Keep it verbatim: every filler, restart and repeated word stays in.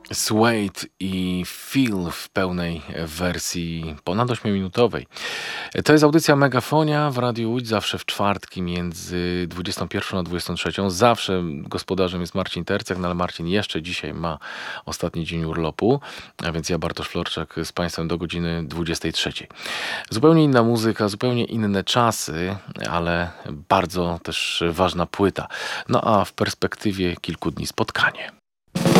Suede i Feel w pełnej wersji ponad ośmiominutowej. To jest audycja Megafonia w Radiu Łódź, zawsze w czwartki między dwudziestą pierwszą a dwudziestą trzecią. Zawsze gospodarzem jest Marcin Tercek, no ale Marcin jeszcze dzisiaj ma ostatni dzień urlopu, a więc ja, Bartosz Florczak, z Państwem do godziny dwudziestej trzeciej. Zupełnie inna muzyka, zupełnie inne czasy, ale bardzo też ważna płyta. No a w perspektywie kilku dni spotkanie.